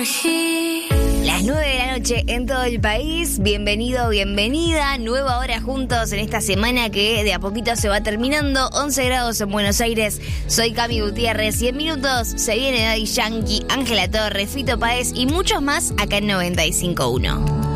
Las 9 de la noche en todo el país. Bienvenido, bienvenida. Nueva hora juntos en esta semana que de a poquito se va terminando. 11 grados en Buenos Aires. Soy Cami Gutiérrez y en minutos se viene Daddy Yankee, Ángela Torres, Fito Páez y muchos más acá en 95.1.